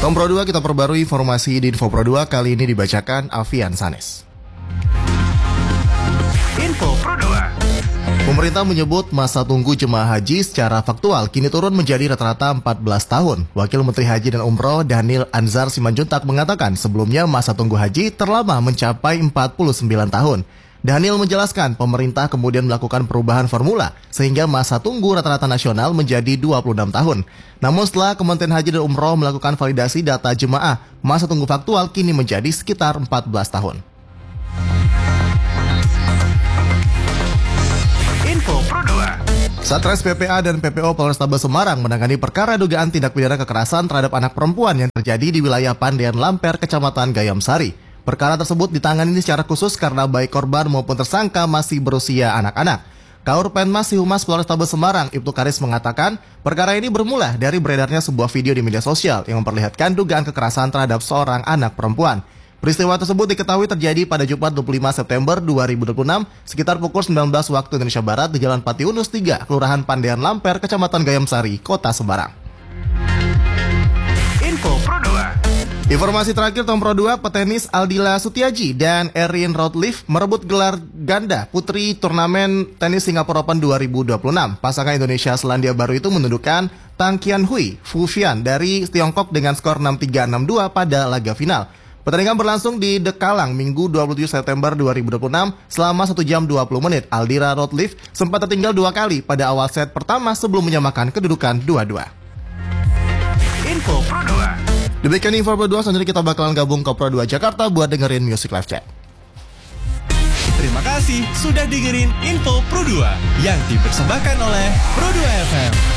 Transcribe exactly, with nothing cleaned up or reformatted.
Kompro dua, kita perbarui informasi di Info Pro dua. Kali ini dibacakan Alfian Sanes. Info Pro dua. Pemerintah menyebut masa tunggu jemaah haji secara faktual kini turun menjadi rata-rata empat belas tahun. Wakil Menteri Haji dan Umroh Dhanil Anzar Simanjuntak mengatakan sebelumnya masa tunggu haji terlama mencapai empat puluh sembilan tahun. Dhanil menjelaskan pemerintah kemudian melakukan perubahan formula sehingga masa tunggu rata-rata nasional menjadi dua puluh enam tahun. Namun setelah Kementerian Haji dan Umroh melakukan validasi data jemaah, masa tunggu faktual kini menjadi sekitar empat belas tahun. Info Pro dua. Satres P P A dan P P O Polrestabes Semarang menangani perkara dugaan tindak pidana kekerasan terhadap anak perempuan yang terjadi di wilayah Pandean Lamper, Kecamatan Gayam Sari. Perkara tersebut ditangani secara khusus karena baik korban maupun tersangka masih berusia anak-anak. Kaur Penmas Humas Polrestabes Semarang, Ibtu Karis mengatakan, perkara ini bermula dari beredarnya sebuah video di media sosial yang memperlihatkan dugaan kekerasan terhadap seorang anak perempuan. Peristiwa tersebut diketahui terjadi pada Jumat dua puluh lima September dua ribu dua puluh enam sekitar pukul sembilan belas waktu Indonesia Barat di Jalan Pati Unus tiga, Kelurahan Pandean Lamper, Kecamatan Gayam Sari, Kota Semarang. Info Pro dua. Informasi terakhir Tom Pro dua, petenis Aldila Sutiaji dan Erin Routliffe merebut gelar ganda putri turnamen tenis Singapore Open dua ribu dua puluh enam. Pasangan Indonesia Selandia Baru itu menundukkan Tang Qianhui Fu Fian dari Tiongkok dengan skor enam tiga enam dua pada laga final. Pertandingan berlangsung di Dekalang Minggu dua puluh tujuh September dua ribu dua puluh enam selama satu jam dua puluh menit. Aldila Routliffe sempat tertinggal dua kali pada awal set pertama sebelum menyamakan kedudukan dua dua. Info Pro dua. Demikian Info Pro dua, selanjutnya kita bakalan gabung ke Pro dua Jakarta buat dengerin Music Live Chat. Terima kasih sudah dengerin Info Pro dua yang dipersembahkan oleh Pro dua F M.